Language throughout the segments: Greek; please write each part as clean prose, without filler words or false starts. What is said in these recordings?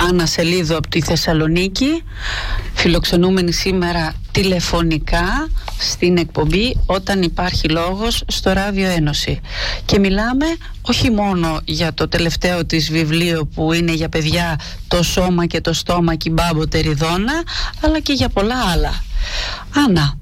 Άννα Σελίδου από τη Θεσσαλονίκη, φιλοξενούμενη σήμερα τηλεφωνικά στην εκπομπή Όταν υπάρχει λόγος στο Ράδιο Ένωση. Και μιλάμε όχι μόνο για το τελευταίο της βιβλίο που είναι για παιδιά, Το σώμα και το στόμα και η Μπάμπο Τεριδόνα, αλλά και για πολλά άλλα. Άννα,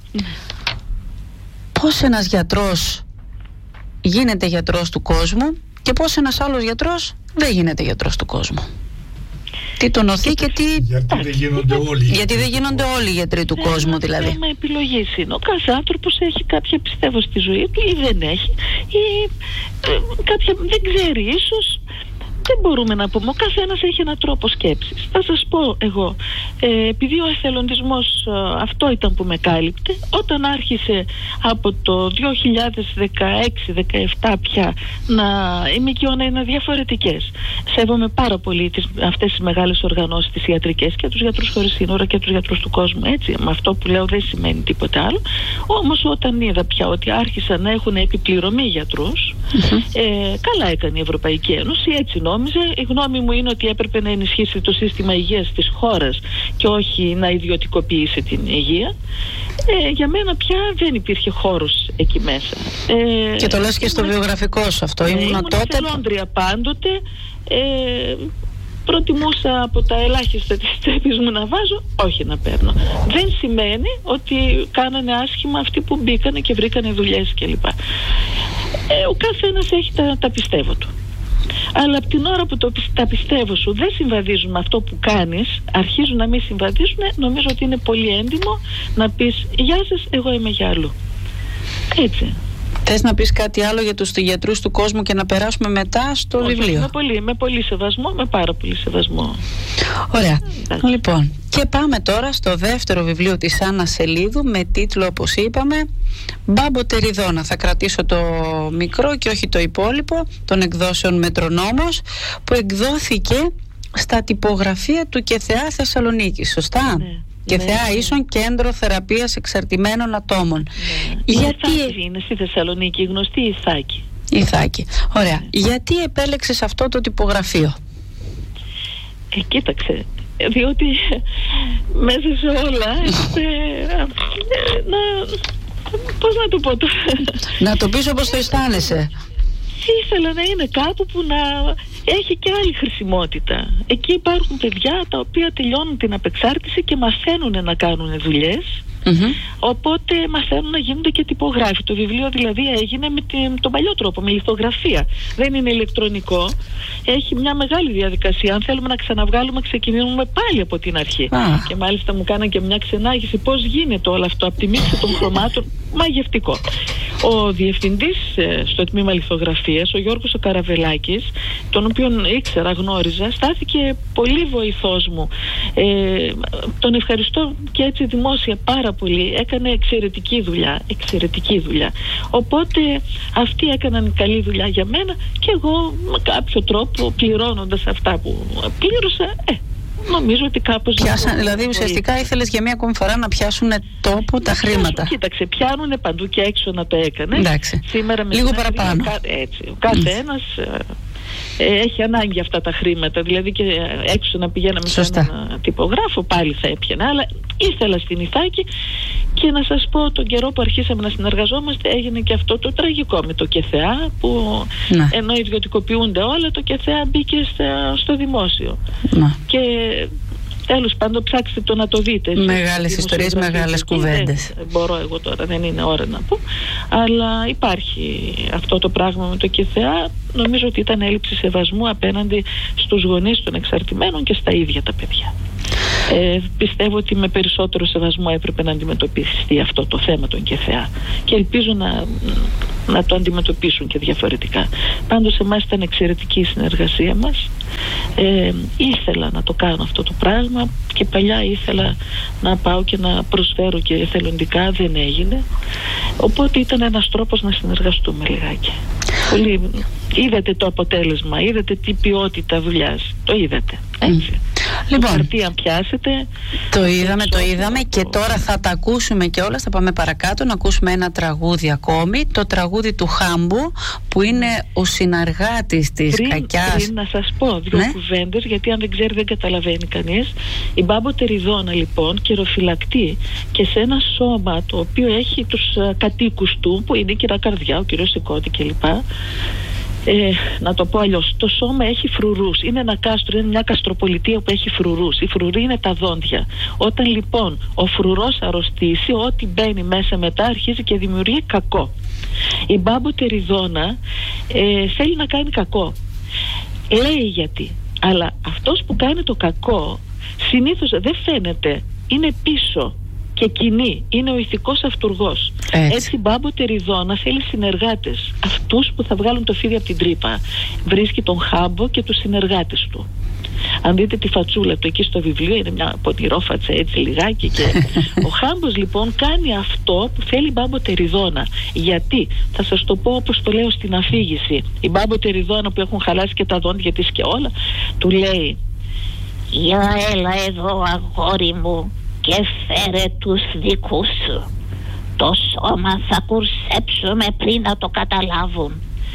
πώς ένας γιατρός γίνεται γιατρός του κόσμου και πώς ένας άλλος γιατρός δεν γίνεται γιατρός του κόσμου? Τι τον οθεί και τι... Γιατί δεν γίνονται όλοι. Γιατί δεν γίνονται όλοι οι γιατροί του κόσμου, δηλαδή. Θέμα επιλογής είναι. Ο κάθε άνθρωπος έχει κάποια πιστεύω στη ζωή του ή δεν έχει, ή κάποια δεν ξέρει ίσως. Δεν μπορούμε να πούμε. Ο καθένας έχει έναν τρόπο σκέψης. Θα σας πω εγώ, επειδή ο εθελοντισμός αυτό ήταν που με κάλυπτε, όταν άρχισε από το 2016-17 πια οι ΜΚΟ να είναι διαφορετικές. Σέβομαι πάρα πολύ αυτές τις μεγάλες οργανώσεις, τις ιατρικές, και τους γιατρούς χωρίς σύνορα και τους γιατρούς του κόσμου. Έτσι, με αυτό που λέω δεν σημαίνει τίποτε άλλο. Όμως όταν είδα πια ότι άρχισαν να έχουν επιπληρωμή γιατρούς, καλά έκανε η Ευρωπαϊκή Ένωση, έτσι νόμιζε. Η γνώμη μου είναι ότι έπρεπε να ενισχύσει το σύστημα υγείας της χώρας και όχι να ιδιωτικοποιήσει την υγεία. Για μένα πια δεν υπήρχε χώρος εκεί μέσα. Και το λες και στο βιογραφικό σου αυτό. Ήμουν εθελόντρια πάντοτε. Προτιμούσα από τα ελάχιστα της τσέπης μου να βάζω, όχι να παίρνω. Δεν σημαίνει ότι κάνανε άσχημα αυτοί που μπήκανε και βρήκανε δουλειές κλπ. Ο καθένας έχει τα πιστεύω του. Αλλά από την ώρα που τα πιστεύω σου δεν συμβαδίζουν με αυτό που κάνεις, αρχίζουν να μην συμβαδίζουν, νομίζω ότι είναι πολύ έντιμο να πεις «Γεια σας, εγώ είμαι για αλλού». Έτσι. Θες να πεις κάτι άλλο για τους γιατρούς του κόσμου και να περάσουμε μετά στο βιβλίο? Με πολύ σεβασμό, με πάρα πολύ σεβασμό. Ωραία. Λοιπόν, και πάμε τώρα στο δεύτερο βιβλίο της Άννας Σελίδου με τίτλο, όπως είπαμε, Μπάμπο Τεριδόνα. Θα κρατήσω το μικρό και όχι το υπόλοιπο, των εκδόσεων Μετρονόμος, που εκδόθηκε στα τυπογραφία του ΚΕΘΕΑ Θεσσαλονίκη. Σωστά? Ναι. ΚΕΘΕΑ ίσον Κέντρο Θεραπείας Εξαρτημένων Ατόμων. Γιατί είναι στη Θεσσαλονίκη, γνωστή Ιθάκη. Ιθάκη. Ωραία. Γιατί επέλεξες αυτό το τυπογραφείο? Κοίταξε, διότι μέσα σε όλα πώς να το πω τώρα? Να το πεις όπως το αισθάνεσαι. Ήθελα να είναι κάπου που να έχει και άλλη χρησιμότητα. Εκεί υπάρχουν παιδιά τα οποία τελειώνουν την απεξάρτηση και μαθαίνουν να κάνουν δουλειές. Οπότε μαθαίνουν να γίνονται και τυπογράφοι. Το βιβλίο δηλαδή έγινε με τον παλιό τρόπο, με λιθογραφία. Δεν είναι ηλεκτρονικό. Έχει μια μεγάλη διαδικασία. Αν θέλουμε να ξαναβγάλουμε, ξεκινούμε πάλι από την αρχή. Και μάλιστα μου κάναν και μια ξενάγηση πώς γίνεται όλο αυτό από τη μίξη των χρωμάτων. Μαγευτικό. Ο διευθυντής στο τμήμα λιθογραφίας, ο Γιώργος ο Καραβελάκης, τον οποίον ήξερα, γνώριζα, στάθηκε πολύ βοηθός μου. Τον ευχαριστώ και έτσι δημόσια πάρα πολύ. Έκανε εξαιρετική δουλειά. Οπότε αυτοί έκαναν καλή δουλειά για μένα και εγώ με κάποιο τρόπο, πληρώνοντας αυτά που πλήρωσα, νομίζω ότι κάπως... Δηλαδή ουσιαστικά ήθελες για μία ακόμη φορά να πιάσουν τόπο τα χρήματα. Κοίταξε, πιάνουνε παντού και έξω να το έκανε. Εντάξει. Σήμερα λίγο παραπάνω. Ο καθένας έχει ανάγκη αυτά τα χρήματα. Δηλαδή και έξω να πηγαίναμε σε έναν τυπογράφο πάλι θα έπιανα. Αλλά ήθελα στην Ιθάκη. Και να σας πω, τον καιρό που αρχίσαμε να συνεργαζόμαστε έγινε και αυτό το τραγικό με το ΚΕΘΕΑ, που ενώ ιδιωτικοποιούνται όλα, το ΚΕΘΕΑ μπήκε στο δημόσιο. Και τέλος πάντων ψάξτε το να το δείτε. Μεγάλες ιστορίες, μεγάλες κουβέντες. Δεν μπορώ εγώ τώρα, δεν είναι ώρα να πω. Αλλά υπάρχει αυτό το πράγμα με το ΚΕΘΕΑ. Νομίζω ότι ήταν έλλειψη σεβασμού απέναντι στους γονείς των εξαρτημένων και στα ίδια τα παιδιά. Πιστεύω ότι με περισσότερο σεβασμό έπρεπε να αντιμετωπιστεί αυτό το θέμα των ΚΕΘΕΑ και ελπίζω να το αντιμετωπίσουν και διαφορετικά. Πάντως εμάς ήταν εξαιρετική η συνεργασία μας. Ήθελα να το κάνω αυτό το πράγμα και παλιά ήθελα να πάω και να προσφέρω και εθελοντικά, δεν έγινε. Οπότε ήταν ένας τρόπος να συνεργαστούμε λιγάκι. Είδατε το αποτέλεσμα, είδατε τι ποιότητα δουλειάς, το είδατε, έτσι. Λοιπόν, χαρτί αν πιάσετε. Το είδαμε και τώρα θα τα ακούσουμε και όλα. Θα πάμε παρακάτω να ακούσουμε ένα τραγούδι ακόμη, το τραγούδι του Χάμπου, που είναι ο συναργάτης της Κακιάς. Πριν να σας πω δύο κουβέντες, γιατί αν δεν ξέρει δεν καταλαβαίνει κανείς. Η Μπάμπο Τεριδόνα λοιπόν καιροφυλακτεί και σε ένα σώμα το οποίο έχει τους κατοίκους του, που είναι η κυρία Καρδιά, ο κύριος Σικώτη κλπ. Να το πω αλλιώς, το σώμα έχει φρουρούς. Είναι ένα κάστρο, είναι μια καστροπολιτεία που έχει φρουρούς. Η φρουρή είναι τα δόντια. Όταν λοιπόν ο φρουρός αρρωστήσει, ό,τι μπαίνει μέσα μετά αρχίζει και δημιουργεί κακό. Η Μπάμπο Τεριδόνα θέλει να κάνει κακό. Λέει γιατί. Αλλά αυτός που κάνει το κακό συνήθως δεν φαίνεται. Είναι πίσω και κοινή. Είναι ο ηθικός αυτουργός. Έτσι η Μπάμπο Τεριδόνα θέλει συνεργάτες. Αυτούς που θα βγάλουν το φίδι από την τρύπα. Βρίσκει τον Χάμπο και τους συνεργάτες του. Αν δείτε τη φατσούλα του εκεί στο βιβλίο, είναι μια πονηρόφατσα έτσι λιγάκι. Και ο Χάμπος λοιπόν κάνει αυτό που θέλει η Μπάμπο Τεριδόνα. Γιατί, θα σας το πω όπως το λέω στην αφήγηση. Η Μπάμπο Τεριδόνα, που έχουν χαλάσει και τα δόντια της και όλα, του λέει: «Για έλα εδώ αγόρι μου και φέρε τους δικούς σου. Το σώμα θα κουρσέψουμε πριν να το καταλάβουν.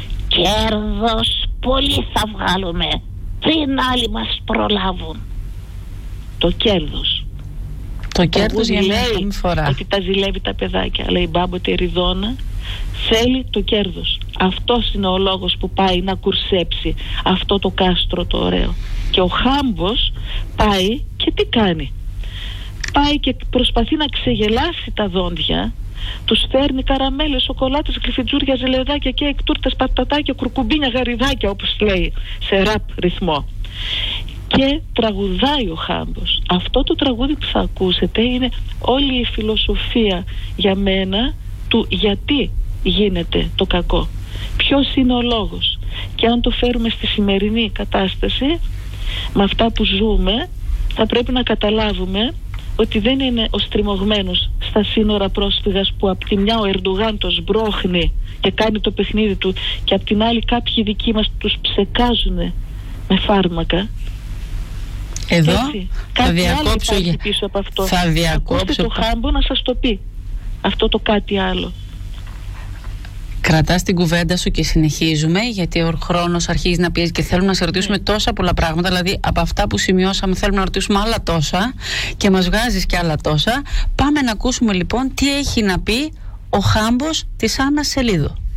Κέρδος πολύ θα βγάλουμε πριν άλλοι μας προλάβουν». Το κέρδος. Το κέρδος για μια ακόμη φορά. Ότι τα ζηλεύει τα παιδάκια. Αλλά η Μπάμπο Τεριδόνα θέλει το κέρδος. Αυτός είναι ο λόγος που πάει να κουρσέψει αυτό το κάστρο το ωραίο. Και ο Χάμπος πάει και τι κάνει? Πάει και προσπαθεί να ξεγελάσει τα δόντια. Τους φέρνει καραμέλες, σοκολάτες, γλυφιτζούρια, ζελεδάκια, κέικ, τούρτες, πατατάκια, κουρκουμπίνια, γαριδάκια, όπως λέει, σε ραπ ρυθμό. Και τραγουδάει ο Χάμπος. Αυτό το τραγούδι που θα ακούσετε είναι όλη η φιλοσοφία για μένα του γιατί γίνεται το κακό. Ποιος είναι ο λόγος. Και αν το φέρουμε στη σημερινή κατάσταση, με αυτά που ζούμε, θα πρέπει να καταλάβουμε ότι δεν είναι ο στριμωγμένος στα σύνορα πρόσφυγας που απ' τη μια ο Ερντογάν το σμπρώχνει και κάνει το παιχνίδι του, και απ' την άλλη κάποιοι δικοί μας τους ψεκάζουν με φάρμακα. Εδώ έτσι, θα διακόψω πίσω από αυτό. Θα διακόψω. Ακούστε το Χάμπο να σας το πει αυτό το κάτι άλλο. Κρατάς την κουβέντα σου και συνεχίζουμε, γιατί ο χρόνος αρχίζει να πιέζει και θέλουμε να σε ρωτήσουμε τόσα πολλά πράγματα. Δηλαδή, από αυτά που σημειώσαμε, θέλουμε να ρωτήσουμε άλλα τόσα και μας βγάζεις και άλλα τόσα. Πάμε να ακούσουμε λοιπόν τι έχει να πει ο Χάμπος της Άννας Σελίδου.